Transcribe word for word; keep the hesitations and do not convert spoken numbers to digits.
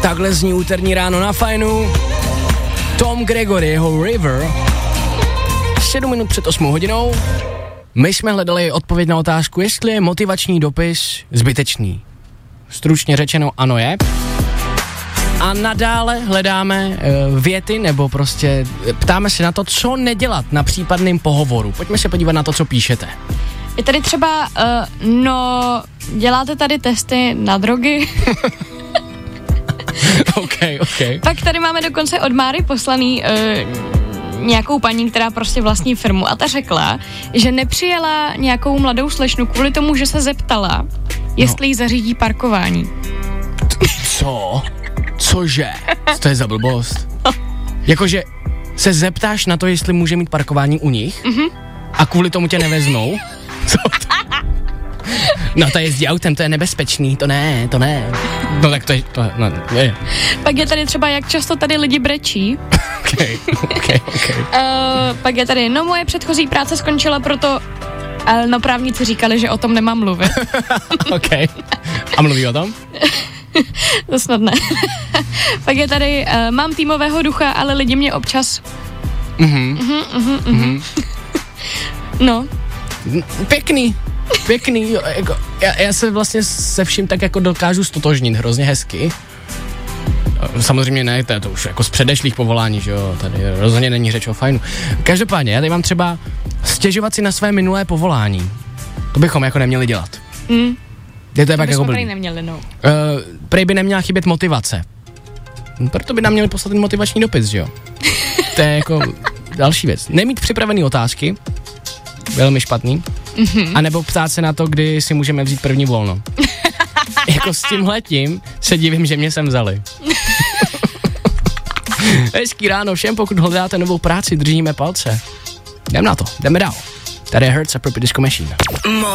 Takhle zní úterní ráno na Fajnu. Tom Gregory, jeho River. sedm minut před osmou hodinou. My jsme hledali odpověď na otázku, jestli je motivační dopis zbytečný. Stručně řečeno, ano je. A nadále hledáme uh, věty, nebo prostě ptáme se na to, co nedělat na případném pohovoru. Pojďme se podívat na to, co píšete. Je tady třeba, uh, no, děláte tady testy na drogy? OK, OK. Pak tady máme dokonce od Máry poslaný uh, nějakou paní, která prostě vlastní firmu a ta řekla, že nepřijela nějakou mladou slečnu kvůli tomu, že se zeptala, jestli jí zařídí parkování. Co? Cože? Co to je za blbost? Jakože se zeptáš na to, jestli může mít parkování u nich mm-hmm. a kvůli tomu tě nevezmou? Co to? No to jezdí autem, to je nebezpečný, to ne, to ne. No tak to je, to no, je. Pak je tady třeba, jak často tady lidi brečí. Okay, okay, okay. Uh, pak je tady, no moje předchozí práce skončila, proto uh, no právníci říkali, že o tom nemám mluvit. OK. A mluví o tom? To snad ne. Pak je tady, uh, mám týmového ducha, ale lidi mě občas... Mhm. Mhm, mhm, mhm. No. Pěkný. Pěkný, jako, já, já se vlastně se vším tak jako dokážu stotožnit hrozně hezky. Samozřejmě ne, to je to už jako z předešlých povolání, že jo, tady rozhodně není řeč o fajnu. Každopádně, já tady mám třeba stěžovat si na své minulé povolání. To bychom jako neměli dělat. Mm. Je to je pak jako blbý. blbý. neměli, no. Uh, prej by neměla chybět motivace. Proto by nám měli poslat ten motivační dopis, že jo. To je jako další věc. Nemít připravený otázky, velmi špatný. Mm-hmm. A nebo ptát se na to, kdy si můžeme vzít první volno. Jako s tímhletím se divím, že mě sem vzali. Hezký ráno všem, pokud hledáte novou práci, držíme palce. Jdem na to, jdeme dál. Tady je Hertz a Purple Disco Machine.